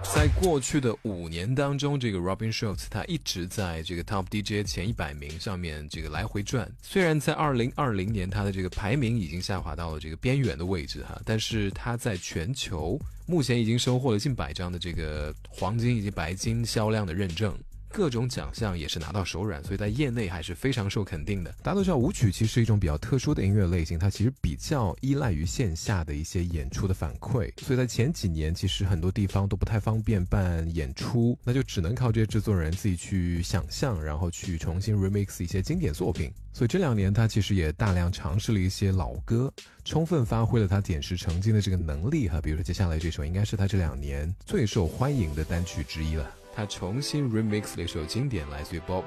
在过去的5年当中，这个 Robin Schulz 他一直在这个 Top DJ 前100名上面这个来回转。虽然在2020年他的这个排名已经下滑到了这个边缘的位置哈，但是他在全球目前已经收获了近100张的这个黄金以及白金销量的认证。各种奖项也是拿到手软，所以在业内还是非常受肯定的。 大家都知道舞曲其实是一种比较特殊的音乐类型，它其实比较依赖于线下的一些演出的反馈，所以在前几年其实很多地方都不太方便办演出，那就只能靠这些制作人自己去想象，然后去重新 remix 一些经典作品。所以这2年他其实也大量尝试了一些老歌，充分发挥了他点石成金的这个能力哈。比如说接下来这首应该是他这2年最受欢迎的单曲之一了。 他重新 remix 了一首经典来自于 Bob